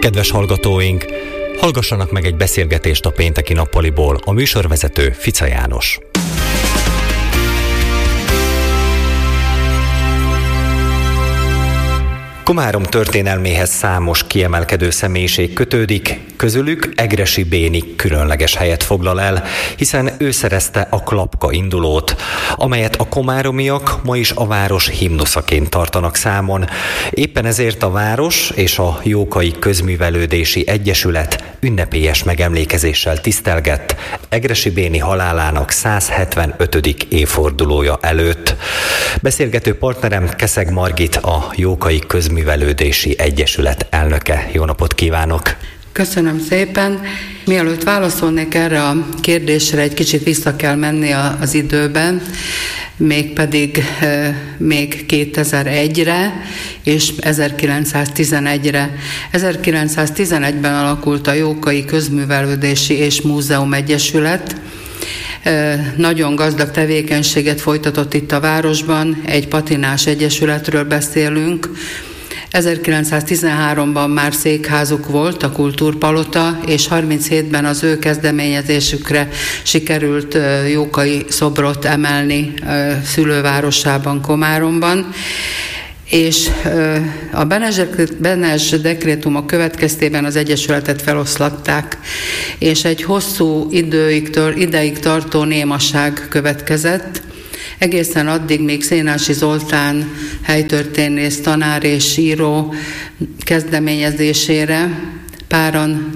Kedves hallgatóink, hallgassanak meg egy beszélgetést a pénteki nappaliból, a műsorvezető Fica János. Komárom történelméhez számos kiemelkedő személyiség kötődik, közülük Egressy Béni különleges helyet foglal el, hiszen ő szerezte a Klapka indulót, amelyet a komáromiak ma is a város himnuszaként tartanak számon. Éppen ezért a város és a Jókai Közművelődési Egyesület ünnepélyes megemlékezéssel tisztelgett Egressy Béni halálának 175. évfordulója előtt. Beszélgető partnerem Keszeg Margit, a Jókai Közművelődési Egyesület elnöke. Jó napot kívánok! Köszönöm szépen. Mielőtt válaszolnék erre a kérdésre, egy kicsit vissza kell menni az időben, mégpedig még 2001-re és 1911-re. 1911-ben alakult a Jókai Közművelődési és Múzeum Egyesület. Nagyon gazdag tevékenységet folytatott itt a városban, egy patinás egyesületről beszélünk. 1913-ban már székházuk volt, a Kultúrpalota, és 37-ben az ő kezdeményezésükre sikerült jókai szobrot emelni szülővárosában, Komáromban. És a Benes dekrétumok következtében az egyesületet feloszlatták, és egy hosszú ideig tartó némaság következett, egészen addig, még Szénási Zoltán helytörténész, tanár és író kezdeményezésére páran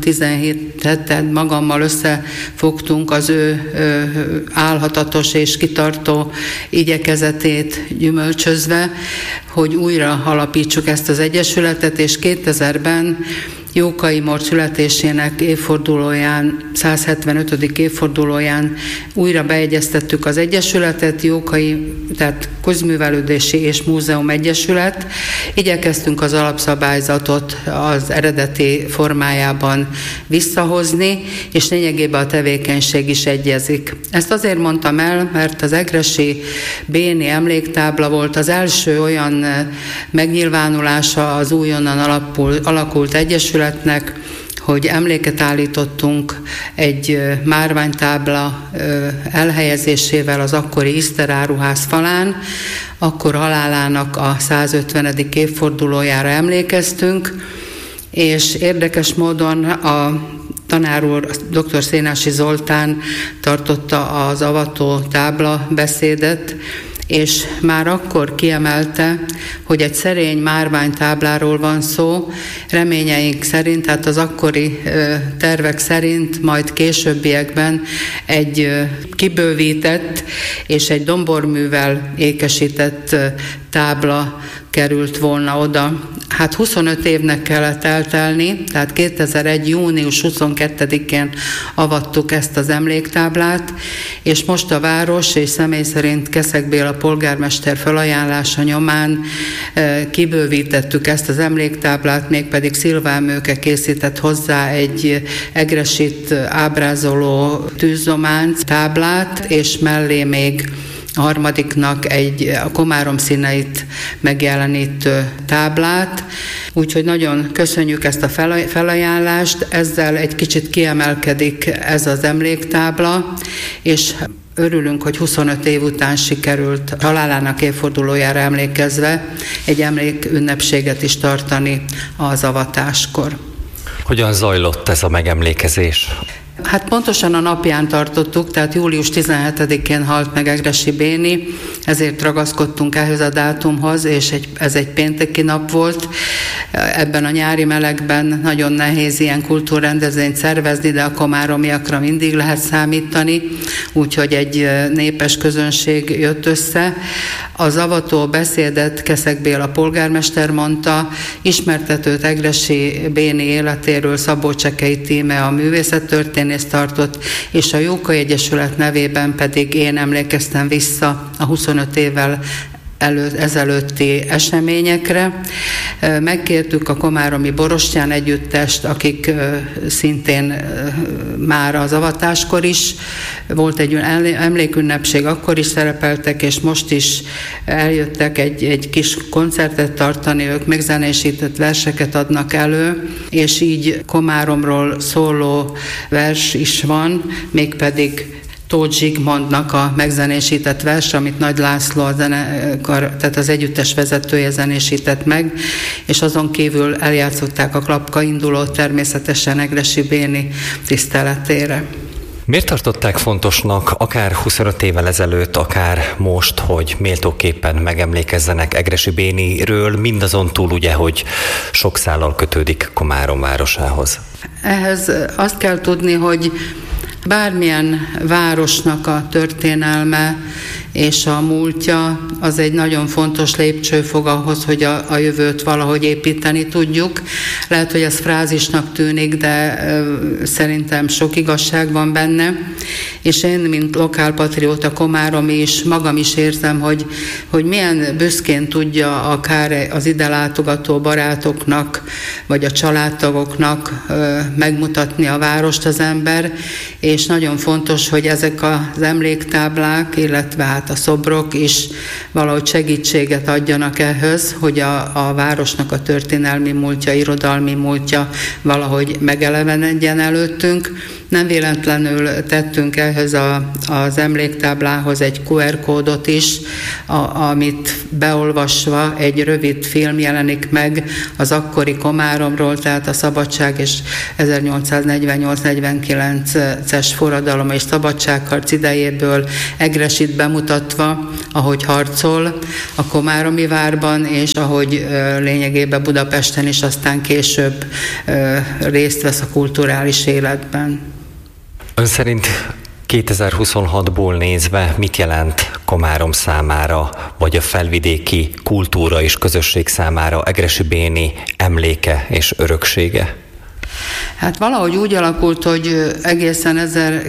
17 magammal összefogtunk az ő álhatatos és kitartó igyekezetét gyümölcsözve, hogy újra alapítsuk ezt az egyesületet, és 2000-ben Jókai Mort születésének évfordulóján, 175. évfordulóján újra beegyeztettük az egyesületet, Jókai, tehát Közművelődési és Múzeum Egyesület. Igyekeztünk az alapszabályzatot az eredeti formájában visszahozni, és lényegében a tevékenység is egyezik. Ezt azért mondtam el, mert az Egressy Béni emléktábla volt az első olyan megnyilvánulása az újonnan alakult egyesületnek, hogy emléket állítottunk egy márványtábla elhelyezésével az akkori Iszter-áruház falán, akkor halálának a 150. évfordulójára emlékeztünk, és érdekes módon a tanár úr, dr. Szénási Zoltán tartotta az avató tábla beszédet, és már akkor kiemelte, hogy egy szerény márványtábláról van szó, reményeink szerint, tehát az akkori tervek szerint majd későbbiekben egy kibővített és egy domborművel ékesített tábla került volna oda. Hát 25 évnek kellett eltelni, tehát 2001. június 22-én avattuk ezt az emléktáblát, és most a város és személy szerint Keszeg Béla polgármester felajánlása nyomán kibővítettük ezt az emléktáblát, mégpedig Szilván Mőke készített hozzá egy Egressyt ábrázoló tűzzománc táblát, és mellé még a harmadiknak a Komárom színeit megjelenítő táblát. Úgyhogy nagyon köszönjük ezt a felajánlást, ezzel egy kicsit kiemelkedik ez az emléktábla, és örülünk, hogy 25 év után sikerült halálának évfordulójára emlékezve egy emlékünnepséget is tartani az avatáskor. Hogyan zajlott ez a megemlékezés? Hát pontosan a napján tartottuk, tehát július 17-én halt meg Egressy Béni, ezért ragaszkodtunk ehhez a dátumhoz, és ez egy pénteki nap volt. Ebben a nyári melegben nagyon nehéz ilyen kultúrrendezvényt szervezni, de a komáromiakra mindig lehet számítani, úgyhogy egy népes közönség jött össze. Az avató beszédet Keszeg Béla polgármester mondta, ismertetőt Egressy Béni életéről Szabó Csekei Tíme, a művészettörténész tartott, és a Jókai Egyesület nevében pedig én emlékeztem vissza a 25 évvel ezelőtti eseményekre. Megkértük a komáromi Borostyán együttest, akik szintén már az avatáskor is volt egy emlékünnepség, akkor is szerepeltek, és most is eljöttek egy kis koncertet tartani, ők megzenésített verseket adnak elő, és így Komáromról szóló vers is van, mégpedig Tóth Zsigmondnak a megzenésített vers, amit Nagy László tehát az együttes vezetője zenésített meg, és azon kívül eljátszották a Klapka indulót természetesen Egressy Béni tiszteletére. Miért tartották fontosnak, akár 25 évvel ezelőtt, akár most, hogy méltóképpen megemlékezzenek Egressy Béniről, mindazon túl ugye, hogy sok szállal kötődik Komárom városához? Ehhez azt kell tudni, hogy bármilyen városnak a történelme és a múltja az egy nagyon fontos lépcsőfok ahhoz, hogy a jövőt valahogy építeni tudjuk. Lehet, hogy ez frázisnak tűnik, de szerintem sok igazság van benne. És én, mint lokálpatrióta komáromi is, magam is érzem, hogy milyen büszkén tudja akár az ide látogató barátoknak, vagy a családtagoknak megmutatni a várost az ember, és nagyon fontos, hogy ezek az emléktáblák, illetve hát a szobrok is valahogy segítséget adjanak ehhez, hogy a városnak a történelmi múltja, irodalmi múltja valahogy megelevenedjen előttünk. Nem véletlenül tettünk ehhez az emléktáblához egy QR kódot is, amit beolvasva egy rövid film jelenik meg az akkori Komáromról, tehát a szabadság és 1848-49-es forradalom és szabadságharc idejéből Egressyt bemutatva, ahogy harcol a komáromi várban, és ahogy lényegében Budapesten is aztán később részt vesz a kulturális életben. Ön szerint 2026-ból nézve mit jelent Komárom számára, vagy a felvidéki kultúra és közösség számára Egressy Béni emléke és öröksége? Hát valahogy úgy alakult, hogy egészen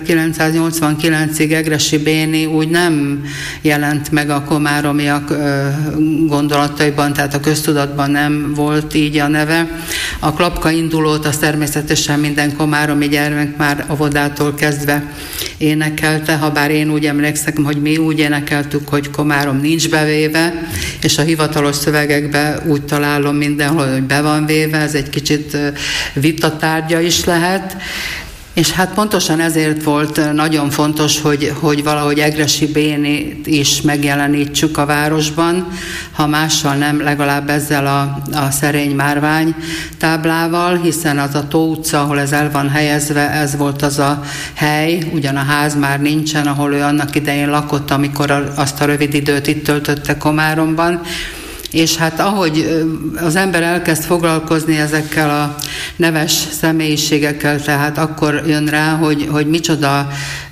1989-ig Egressy Béni úgy nem jelent meg a komáromiak gondolataiban, tehát a köztudatban nem volt így a neve. A Klapka indulót az természetesen minden komáromi gyermek már óvodától kezdve énekelte, habár én úgy emlékszem, hogy mi úgy énekeltük, hogy Komárom nincs bevéve, és a hivatalos szövegekben úgy találom mindenhol, hogy be van véve, ez egy kicsit vitatárgya is lehet. És hát pontosan ezért volt nagyon fontos, hogy valahogy Egressy Bénit is megjelenítsük a városban, ha mással nem, legalább ezzel a szerény márvány táblával, hiszen az a Tó utca, ahol ez el van helyezve, ez volt az a hely, ugyan a ház már nincsen, ahol ő annak idején lakott, amikor azt a rövid időt itt töltötte Komáromban. És hát ahogy az ember elkezd foglalkozni ezekkel a neves személyiségekkel, tehát akkor jön rá, hogy micsoda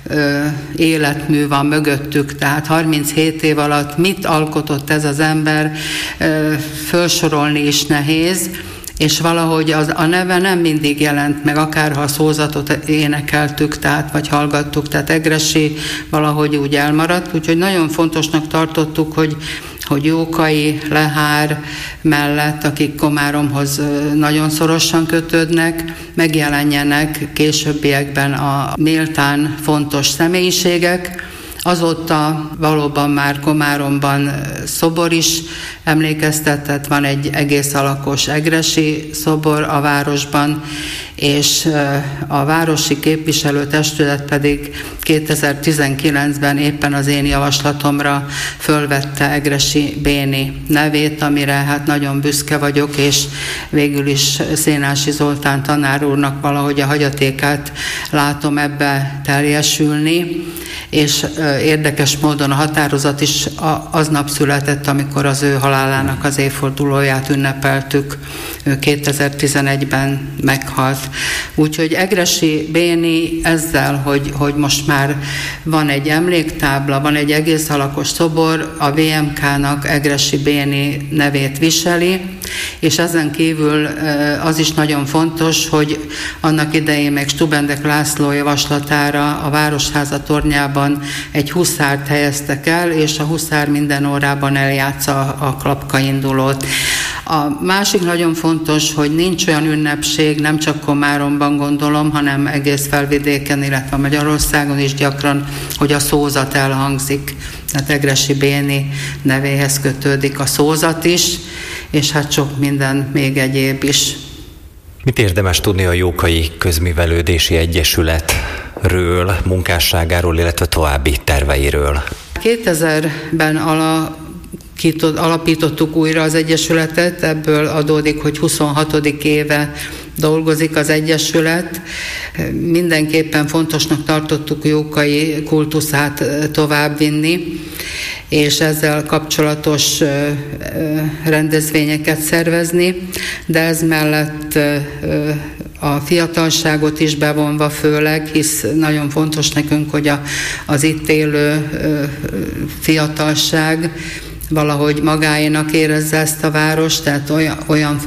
életmű van mögöttük, tehát 37 év alatt mit alkotott ez az ember, felsorolni is nehéz, és valahogy a neve nem mindig jelent meg, akárha a szózatot énekeltük, tehát, vagy hallgattuk, tehát Egressy valahogy úgy elmaradt, úgyhogy nagyon fontosnak tartottuk, hogy Jókai, Lehár mellett, akik Komáromhoz nagyon szorosan kötődnek, megjelenjenek későbbiekben a méltán fontos személyiségek. Azóta valóban már Komáromban szobor is emlékeztetett, van egy egész alakos Egressy szobor a városban, és a városi képviselőtestület pedig 2019-ben éppen az én javaslatomra fölvette Egressy Béni nevét, amire hát nagyon büszke vagyok, és végül is Szénási Zoltán tanár úrnak valahogy a hagyatékát látom ebbe teljesülni, és érdekes módon a határozat is aznap született, amikor az ő halálának az évfordulóját ünnepeltük. Ő 2011-ben meghalt. Úgyhogy Egressy Béni ezzel, hogy most már van egy emléktábla, van egy egész alakos szobor, a VMK-nak Egressy Béni nevét viseli, és ezen kívül az is nagyon fontos, hogy annak idején meg Stubendek László javaslatára a Városháza tornyában órában egy huszárt helyeztek el, és a huszár minden órában eljátsza a klapkaindulót. A másik nagyon fontos, hogy nincs olyan ünnepség, nem csak Komáromban gondolom, hanem egész Felvidéken, illetve Magyarországon is gyakran, hogy a szózat elhangzik. Tehát Egressy Béni nevéhez kötődik a szózat is, és hát sok minden még egyéb is. Mit érdemes tudni a Jókai Közművelődési Egyesületről, munkásságáról, illetve további terveiről? 2000-ben alapítottuk újra az Egyesületet, ebből adódik, hogy 26. éve dolgozik az Egyesület. Mindenképpen fontosnak tartottuk Jókai kultuszát továbbvinni, és ezzel kapcsolatos rendezvényeket szervezni, de ez mellett a fiatalságot is bevonva főleg, hisz nagyon fontos nekünk, hogy az itt élő fiatalság valahogy magáénak érezze ezt a várost, tehát olyan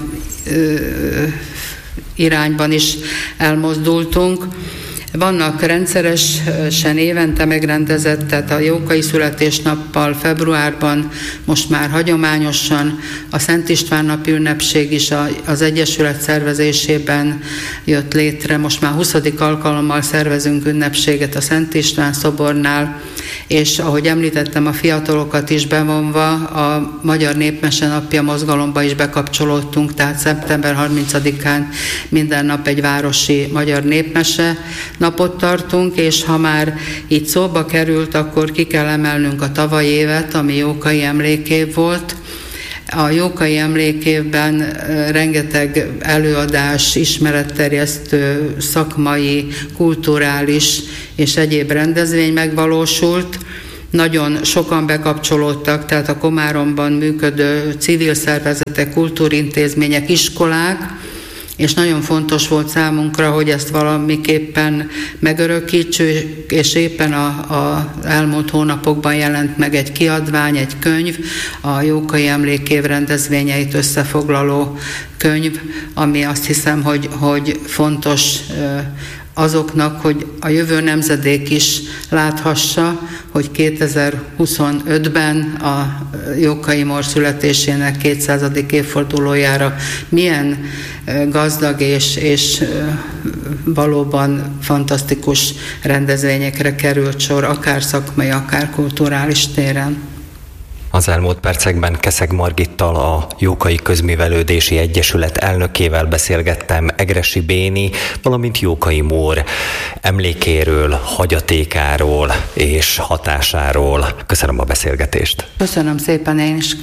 irányban is elmozdultunk. Vannak rendszeresen évente megrendezett, tehát a Jókai születésnappal februárban, most már hagyományosan a Szent István napi ünnepség is az Egyesület szervezésében jött létre. Most már 20. alkalommal szervezünk ünnepséget a Szent István szobornál, és ahogy említettem, a fiatalokat is bevonva a Magyar Népmese napja mozgalomba is bekapcsolódtunk, tehát szeptember 30-án minden nap egy városi magyar népmese napot tartunk, és ha már így szóba került, akkor ki kell emelnünk a tavalyi évet, ami Jókai emlékév volt. A Jókai emlékévben rengeteg előadás, ismeretterjesztő, szakmai, kulturális és egyéb rendezvény megvalósult. Nagyon sokan bekapcsolódtak, tehát a Komáromban működő civil szervezetek, kultúrintézmények, iskolák, és nagyon fontos volt számunkra, hogy ezt valamiképpen megörökítsük, és éppen az elmúlt hónapokban jelent meg egy kiadvány, egy könyv, a Jókai emlékév rendezvényeit összefoglaló könyv, ami azt hiszem, hogy fontos azoknak, hogy a jövő nemzedék is láthassa, hogy 2025-ben a Jókai Mór születésének 200. évfordulójára milyen gazdag és valóban fantasztikus rendezvényekre került sor, akár szakmai, akár kulturális téren. Az elmúlt percekben Keszeg Margittal, a Jókai Közművelődési Egyesület elnökével beszélgettem Egressy Béni, valamint Jókai Mór emlékéről, hagyatékáról és hatásáról. Köszönöm a beszélgetést. Köszönöm szépen én is.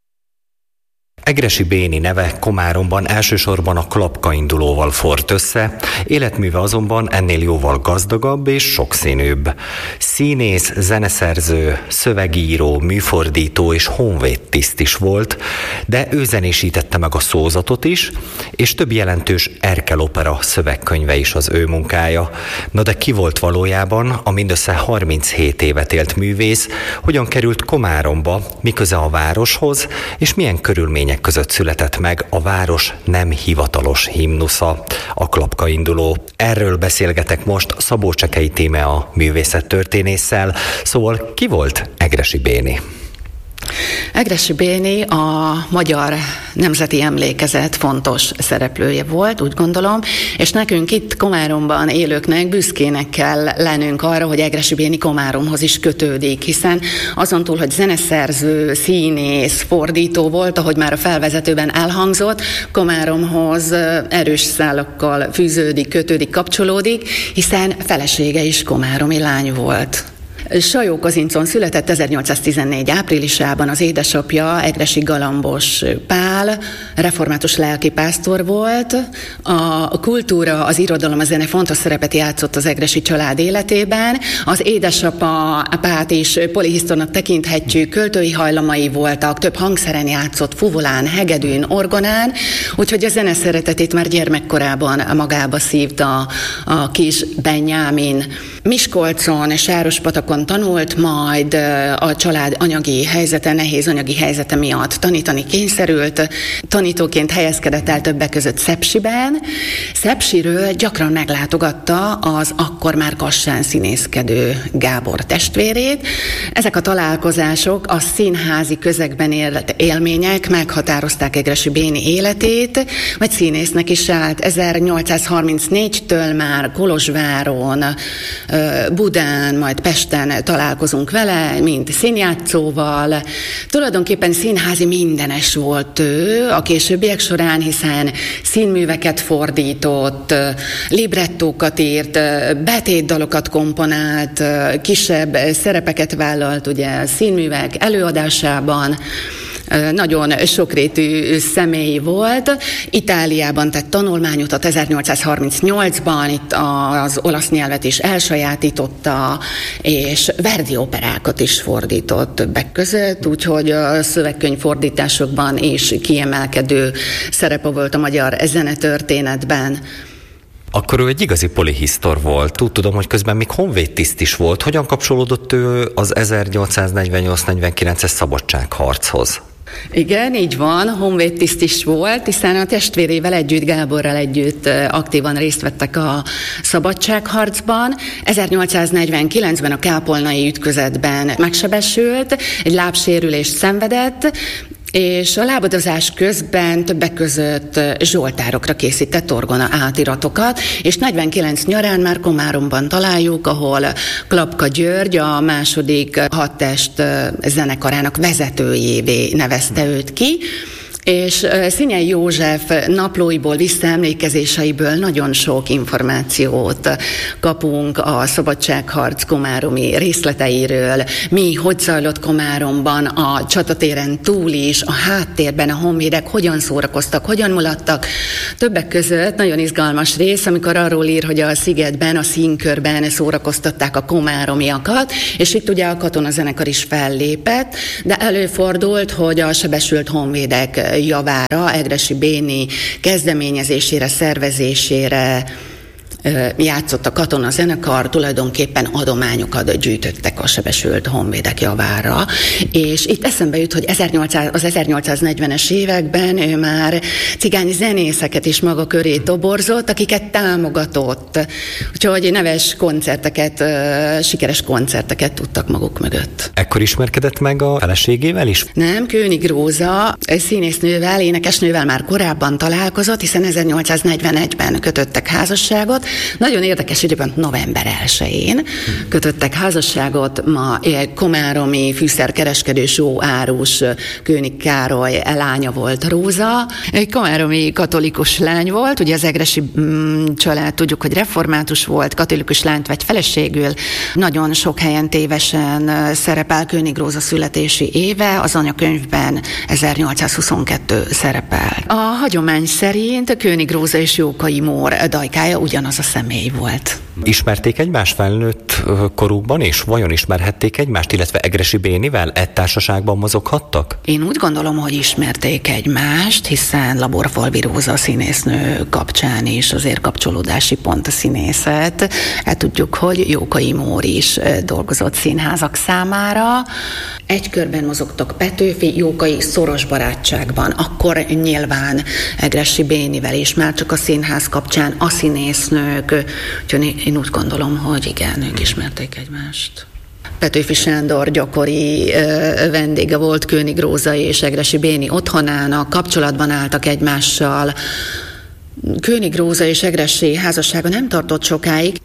Egressy Béni neve Komáromban elsősorban a klapkaindulóval forrt össze, életműve azonban ennél jóval gazdagabb és sokszínűbb. Színész, zeneszerző, szövegíró, műfordító és honvédtiszt is volt, de ő zenésítette meg a szózatot is, és több jelentős Erkel-opera szövegkönyve is az ő munkája. Na de ki volt valójában a mindössze 37 évet élt művész, hogyan került Komáromba, mi köze a városhoz, és milyen körülmények között született meg a város nem hivatalos himnusza, a klapkainduló. Erről beszélgetek most Szabó Csekei Tíme, a művészettörténésszel. Szóval ki volt Egressy Béni? Egressy Béni a magyar nemzeti emlékezet fontos szereplője volt, úgy gondolom, és nekünk itt Komáromban élőknek büszkének kell lennünk arra, hogy Egressy Béni Komáromhoz is kötődik, hiszen azon túl, hogy zeneszerző, színész, fordító volt, ahogy már a felvezetőben elhangzott, Komáromhoz erős szálakkal fűződik, kötődik, kapcsolódik, hiszen felesége is komáromi lány volt. Sajó Kazincon született 1814 áprilisában, az édesapja Egressy Galambos Pál, református lelkipásztor volt. A kultúra, az irodalom, a zene fontos szerepet játszott az Egressy család életében. Az édesapa Pát is polihisztornak tekinthetjük, költői hajlamai voltak, több hangszeren játszott, fuvolán, hegedűn, orgonán, úgyhogy a zene szeretetét már gyermekkorában magába szívta a kis Benyámin. Miskolcon, Sárospatakon szakon tanult, majd a család nehéz anyagi helyzete miatt tanítani kényszerült. Tanítóként helyezkedett el többek között Szepsiben. Szepsiről gyakran meglátogatta az akkor már Kassán színészkedő Gábor testvérét. Ezek a találkozások, a színházi közegben élt élmények meghatározták Egressy Béni életét, vagy színésznek is állt. 1834-től már Kolozsváron, Budán, majd Pesten találkozunk vele, mint színjátszóval. Tulajdonképpen színházi mindenes volt ő a későbbiek során, hiszen színműveket fordított, librettókat írt, betétdalokat komponált, kisebb szerepeket vállalt ugye színművek előadásában. Nagyon sokrétű személy volt. Itáliában tett tanulmányutat 1838-ban, itt az olasz nyelvet is elsajátította, és Verdi operákat is fordított többek között, úgyhogy a szövegkönyvfordításokban is kiemelkedő szerepe volt a magyar zenetörténetben. Akkor ő egy igazi polihisztor volt. Úgy tudom, hogy közben még honvédtiszt is volt. Hogyan kapcsolódott ő az 1848-49-es szabadságharchoz? Igen, így van, honvédtiszt is volt, hiszen a testvérével együtt, Gáborral együtt aktívan részt vettek a szabadságharcban. 1849-ben a kápolnai ütközetben megsebesült, egy lábsérülést szenvedett, és a lábadozás közben többek között zsoltárokra készített orgona átiratokat, és 49 nyarán már Komáromban találjuk, ahol Klapka György a második hadtest zenekarának vezetőjévé nevezte őt ki, és Szinyei József naplóiból, visszaemlékezéseiből nagyon sok információt kapunk a szabadságharc komáromi részleteiről. Hogy zajlott Komáromban, a csatatéren túl is, a háttérben a honvédek hogyan szórakoztak, hogyan mulattak. Többek között nagyon izgalmas rész, amikor arról ír, hogy a szigetben, a színkörben szórakoztatták a komáromiakat, és itt ugye a katonazenekar is fellépett, de előfordult, hogy a sebesült honvédek javára, Egressy Béni kezdeményezésére, szervezésére játszott a katonazenekar, tulajdonképpen adományokat gyűjtöttek a sebesült honvédek javára, és itt eszembe jut, hogy az 1840-es években ő már cigány zenészeket is maga köré toborzott, akiket támogatott, úgyhogy neves koncerteket, sikeres koncerteket tudtak maguk mögött. Ekkor ismerkedett meg a feleségével is? Nem, König Róza színésznővel, énekesnővel már korábban találkozott, hiszen 1841-ben kötöttek házasságot. Nagyon érdekes időben, november 1-én kötöttek házasságot, ma komáromi fűszerkereskedő sóárus König Károly lánya volt Róza. Egy komáromi katolikus lány volt, ugye az egressy család tudjuk, hogy református volt, katolikus lányt vett feleségül. Nagyon sok helyen tévesen szerepel König Róza születési éve, az anyakönyvben 1822 szerepel. A hagyomány szerint König Róza és Jókai Mór dajkája ugyanaz a személy volt. Ismerték egymást felnőtt korukban, és vajon ismerhették egymást, illetve Egressy Bénivel egy társaságban mozoghattak? Én úgy gondolom, hogy ismerték egymást, hiszen Laborfalvi Róza színésznő kapcsán is azért kapcsolódási pont a színészet. Hát tudjuk, hogy Jókai Mór is dolgozott színházak számára. Egy körben mozogtak Petőfi, Jókai szoros barátságban. Akkor nyilván Egressy Bénivel is, már csak a színház kapcsán a színésznők. Úgyhogy én úgy gondolom, hogy igen, ők ismerték egymást. Petőfi Sándor gyakori vendége volt König Róza és Egressy Béni otthonának, kapcsolatban álltak egymással. König Róza és Egressy házassága nem tartott sokáig.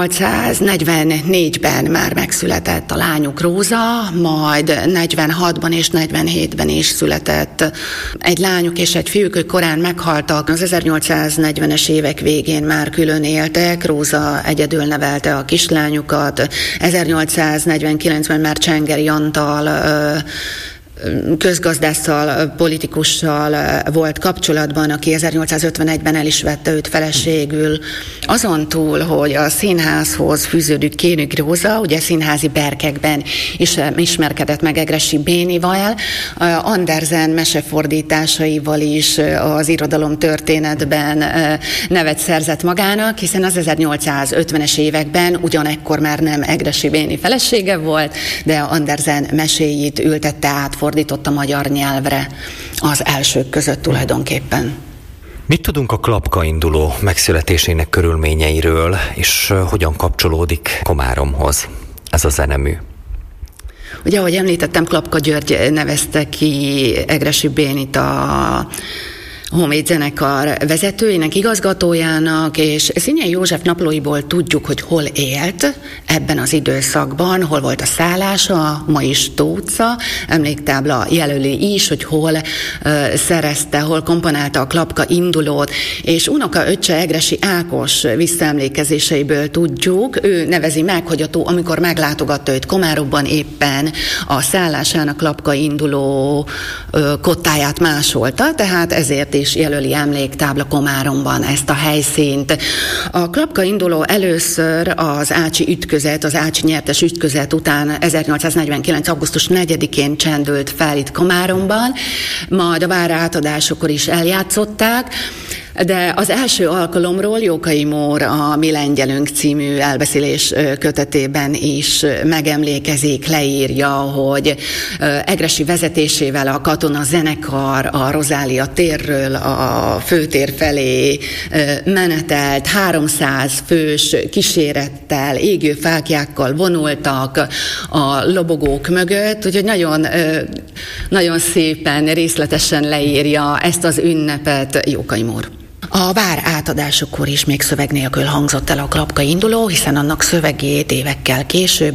1844-ben már megszületett a lányuk Róza, majd 46-ban és 47-ben is született egy lányuk és egy fiúk, ők korán meghaltak. Az 1840-es évek végén már külön éltek, Róza egyedül nevelte a kislányukat. 1849-ben már Csengeri Antal közgazdásszal, politikussal volt kapcsolatban, aki 1851-ben el is vette őt feleségül. Azon túl, hogy a színházhoz fűződő Kénügy Róza, ugye színházi berkekben is ismerkedett meg Egressy Bénivel, Andersen mesefordításaival is az irodalom történetben nevet szerzett magának, hiszen az 1850-es években ugyanekkor már nem Egressy Béni felesége volt, de Andersen meséit ültette át, fordította magyar nyelvre az elsők között tulajdonképpen. Mit tudunk a Klapka induló megszületésének körülményeiről, és hogyan kapcsolódik Komáromhoz ez a zenemű? Ugye, ahogy említettem, Klapka György nevezte ki Egressy Bénit a Honvéd zenekar vezetőjének, igazgatójának, és Színyei József naplóiból tudjuk, hogy hol élt ebben az időszakban, hol volt a szállása, ma is Tóca, emléktábla jelöli is, hogy hol szerezte, hol komponálta a Klapka indulót, és unokaöccse Egressy Ákos visszaemlékezéseiből tudjuk, ő nevezi meg, hogy amikor meglátogatta őt Komáromban, éppen a szállásának Klapka induló kottáját másolta, tehát ezért is jelöli emléktábla Komáromban ezt a helyszínt. A Klapka induló először az ácsi ütközet, az ácsi nyertes ütközet után 1849. augusztus 4-én csendült fel itt Komáromban, majd a vár átadásokor is eljátszották, de az első alkalomról Jókai Mór a Mi lengyelünk című elbeszélés kötetében is megemlékezik, leírja, hogy Egressy vezetésével a katona zenekar a Rozália térről a főtér felé menetelt, 300 fős kísérettel, égő fáklyákkal vonultak a lobogók mögött, úgyhogy nagyon, nagyon szépen, részletesen leírja ezt az ünnepet Jókai Mór. A vár átadásokor is még szöveg nélkül hangzott el a Klapka induló, hiszen annak szövegét évekkel később,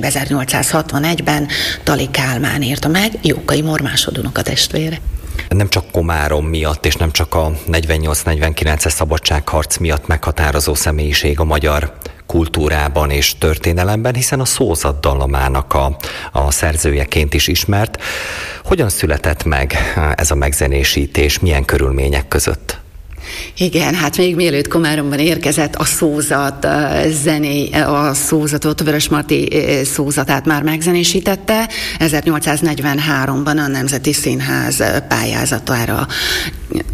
1861-ben Tali Kálmán írta meg, Jókai Mór másodunoka testvére. Nem csak Komárom miatt, és nem csak a 48-49-es szabadságharc miatt meghatározó személyiség a magyar kultúrában és történelemben, hiszen a szózat dallamának a szerzőjeként is ismert. Hogyan született meg ez a megzenésítés, milyen körülmények között? Igen, hát még mielőtt Komáromban érkezett, a szózat a szózatot, Vörösmarty szózatát már megzenésítette. 1843-ban a Nemzeti Színház pályázatára